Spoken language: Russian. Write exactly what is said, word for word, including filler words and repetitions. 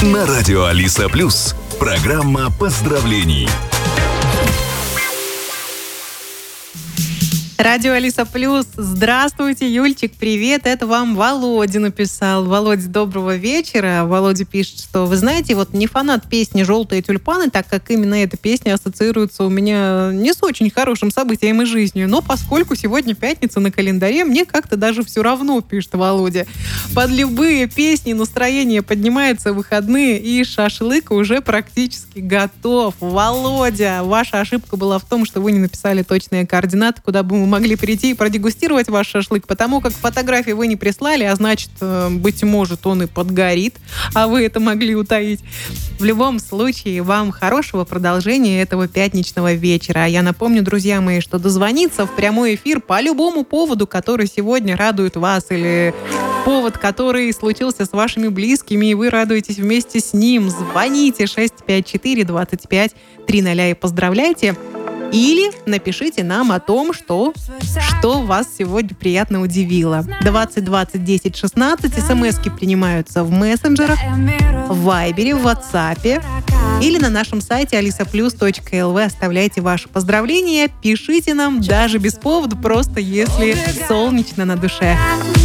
На радио Алиса Плюс. Программа поздравлений. Радио Алиса Плюс. Здравствуйте, Юльчик, привет. Это вам Володя написал. Володя, доброго вечера. Володя пишет, что вы знаете, вот не фанат песни «Желтые тюльпаны», так как именно эта песня ассоциируется у меня не с очень хорошим событием и жизнью. Но поскольку сегодня пятница на календаре, мне как-то даже все равно, пишет Володя. Под любые песни настроение поднимается в выходные, и шашлык уже практически готов. Володя, ваша ошибка была в том, что вы не написали точные координаты, куда бы мы могли прийти и продегустировать ваш шашлык, потому как фотографии вы не прислали, а значит, быть может, он и подгорит, а вы это могли утаить. В любом случае, вам хорошего продолжения этого пятничного вечера. А я напомню, друзья мои, что дозвониться в прямой эфир по любому поводу, который сегодня радует вас, или повод, который случился с вашими близкими, и вы радуетесь вместе с ним, звоните шесть пять четыре двадцать пять тридцать и поздравляйте. Или напишите нам о том, что, что вас сегодня приятно удивило. двадцать двадцать десять шестнадцать. СМСки принимаются в мессенджерах, в Вайбере, в Ватсапе или на нашем сайте алиса плюс точка эл ви. Оставляйте ваши поздравления, пишите нам даже без повода, просто если солнечно на душе.